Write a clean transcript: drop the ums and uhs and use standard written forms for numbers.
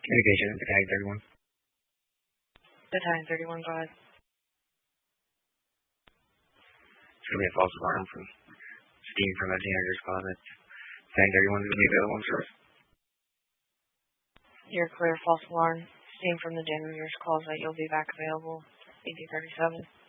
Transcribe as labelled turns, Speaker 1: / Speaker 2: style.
Speaker 1: Communication with Battalion 31.
Speaker 2: Battalion 31, go ahead.
Speaker 1: It's going to be a false alarm from steam from a janitor's closet. Battalion 31 is going to be available in service.
Speaker 2: You're clear, false alarm. Steam from the janitor's closet. You'll be back available. 1837.